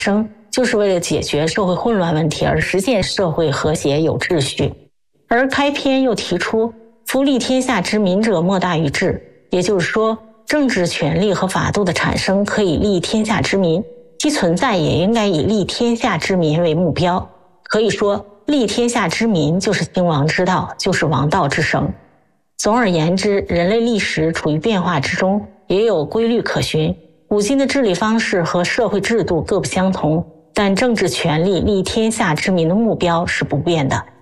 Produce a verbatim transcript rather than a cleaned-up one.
生，就是为了解决社会混乱问题而实现社会和谐有秩序。而开篇又提出夫利天下之民者莫大于治，也就是说政治权力和法度的产生可以利天下之民，其存在也应该以利天下之民为目标。可以说利天下之民就是兴亡之道，就是王道之生。总而言之，人类历史处于变化之中，也有规律可循。古今的治理方式和社会制度各不相同，但政治权力利天下之民的目标是不变的。